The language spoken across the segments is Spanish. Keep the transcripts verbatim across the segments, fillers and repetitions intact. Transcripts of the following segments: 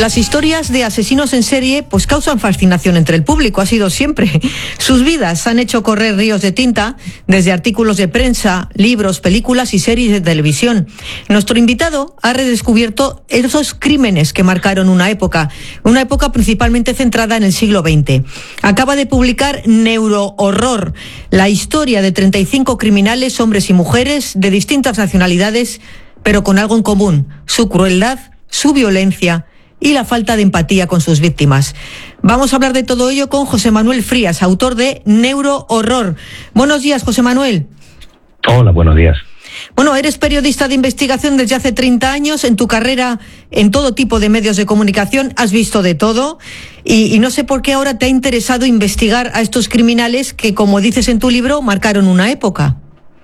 Las historias de asesinos en serie pues causan fascinación entre el público, ha sido siempre. Sus vidas han hecho correr ríos de tinta, desde artículos de prensa, libros, películas y series de televisión. Nuestro invitado ha redescubierto esos crímenes que marcaron una época, una época principalmente centrada en el siglo veinte. Acaba de publicar Neurohorror, la historia de treinta y cinco criminales, hombres y mujeres de distintas nacionalidades, pero con algo en común: su crueldad, su violencia y la falta de empatía con sus víctimas. Vamos a hablar de todo ello con José Manuel Frías, autor de Neurohorror. Buenos días, José Manuel. Hola, buenos días. Bueno, eres periodista de investigación desde hace treinta años. En tu carrera, en todo tipo de medios de comunicación, has visto de todo. Y, y no sé por qué ahora te ha interesado investigar a estos criminales que, como dices en tu libro, marcaron una época.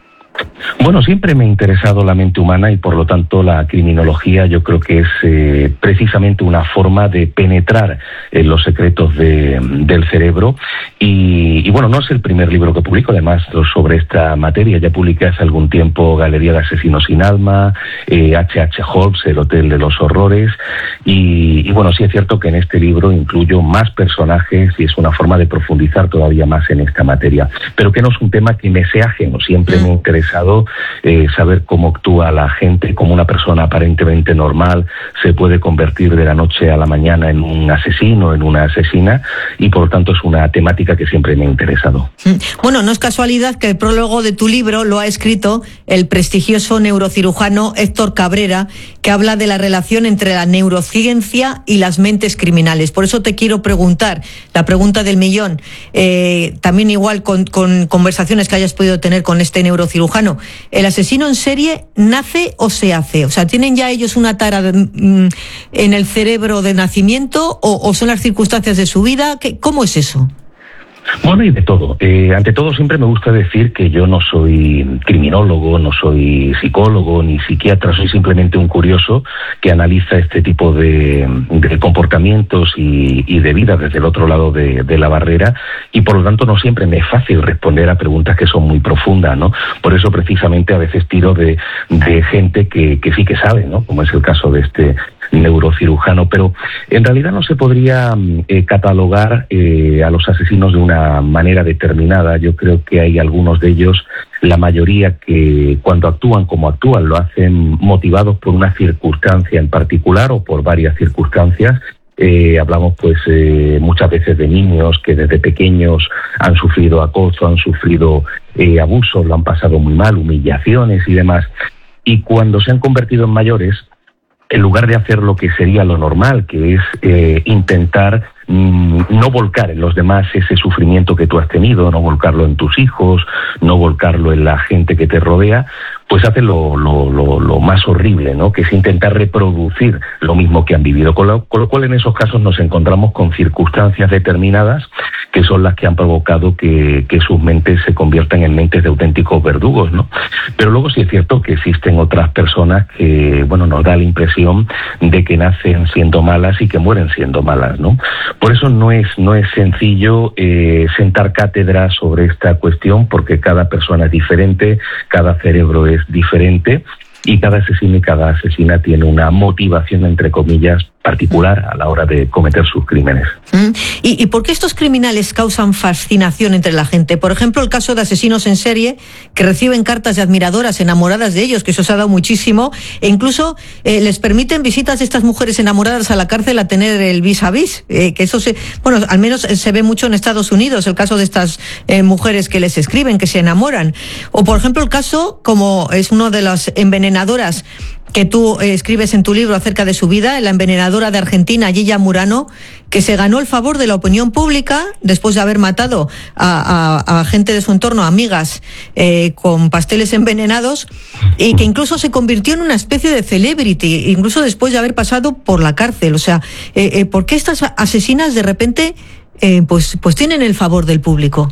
Bueno, siempre me ha interesado la mente humana y por lo tanto la criminología yo creo que es eh, precisamente una forma de penetrar en los secretos de, del cerebro y, y bueno, no es el primer libro que publico, además sobre esta materia. Ya publiqué hace algún tiempo Galería de Asesinos sin Alma, eh, H H. Holmes, El Hotel de los Horrores y, y bueno, sí es cierto que en este libro incluyo más personajes y es una forma de profundizar todavía más en esta materia, pero que no es un tema que me sea ajeno. Siempre me interesa Eh, saber cómo actúa la gente, cómo una persona aparentemente normal se puede convertir de la noche a la mañana en un asesino, en una asesina, y por lo tanto es una temática que siempre me ha interesado. Bueno, no es casualidad que el prólogo de tu libro lo ha escrito el prestigioso neurocirujano Héctor Cabrera, que habla de la relación entre la neurociencia y las mentes criminales. Por eso te quiero preguntar, la pregunta del millón, eh, también igual con, con conversaciones que hayas podido tener con este neurocirujano. ¿El asesino en serie nace o se hace? O sea, ¿tienen ya ellos una tara de, mm, en el cerebro de nacimiento o, o son las circunstancias de su vida? ¿Qué, ¿Cómo es eso? Bueno, y de todo. Eh, ante todo, siempre me gusta decir que yo no soy criminólogo, no soy psicólogo ni psiquiatra, soy simplemente un curioso que analiza este tipo de, de comportamientos y, y de vida desde el otro lado de, de la barrera, y por lo tanto no siempre me es fácil responder a preguntas que son muy profundas, ¿no? Por eso precisamente a veces tiro de, de gente que, que sí que sabe, ¿no? Como es el caso de este neurocirujano, pero en realidad no se podría eh, catalogar eh, a los asesinos de una manera determinada. Yo creo que hay algunos de ellos, la mayoría, que cuando actúan como actúan lo hacen motivados por una circunstancia en particular o por varias circunstancias. Eh, hablamos pues eh, muchas veces de niños que desde pequeños han sufrido acoso, han sufrido eh, abusos, lo han pasado muy mal, humillaciones y demás, y cuando se han convertido en mayores, en lugar de hacer lo que sería lo normal, que es eh, intentar mmm, no volcar en los demás ese sufrimiento que tú has tenido, no volcarlo en tus hijos, no volcarlo en la gente que te rodea, pues hacen lo, lo, lo, lo más horrible, ¿no? Que es intentar reproducir lo mismo que han vivido, con lo, con lo cual en esos casos nos encontramos con circunstancias determinadas que son las que han provocado que, que sus mentes se conviertan en mentes de auténticos verdugos, ¿no? Pero luego sí es cierto que existen otras personas que, bueno, nos da la impresión de que nacen siendo malas y que mueren siendo malas, ¿no? Por eso no es, no es sencillo eh, sentar cátedra sobre esta cuestión, porque cada persona es diferente, cada cerebro es diferente y cada asesino y cada asesina tiene una motivación, entre comillas, particular a la hora de cometer sus crímenes. Mm. ¿Y, ¿Y por qué estos criminales causan fascinación entre la gente? Por ejemplo, el caso de asesinos en serie que reciben cartas de admiradoras enamoradas de ellos, que eso se ha dado muchísimo, e incluso eh, les permiten visitas de estas mujeres enamoradas a la cárcel a tener el vis a vis, eh, que eso se, bueno, al menos se ve mucho en Estados Unidos, el caso de estas eh, mujeres que les escriben, que se enamoran. O por ejemplo el caso, como es uno de las envenenadoras que tú eh, escribes en tu libro acerca de su vida, la envenenadora de Argentina, Gilla Murano, que se ganó el favor de la opinión pública después de haber matado a, a, a gente de su entorno, amigas, eh, con pasteles envenenados, y que incluso se convirtió en una especie de celebrity, incluso después de haber pasado por la cárcel. O sea, eh, eh, ¿por qué estas asesinas de repente eh, pues, pues tienen el favor del público?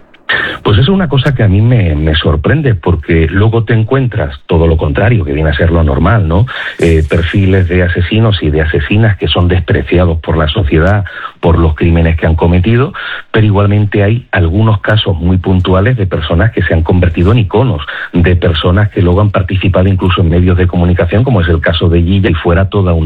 Pues eso es una cosa que a mí me, me sorprende, porque luego te encuentras todo lo contrario, que viene a ser lo normal, ¿no? Eh, perfiles de asesinos y de asesinas que son despreciados por la sociedad por los crímenes que han cometido, pero igualmente hay algunos casos muy puntuales de personas que se han convertido en iconos, de personas que luego han participado incluso en medios de comunicación, como es el caso de Gilla, y fuera toda una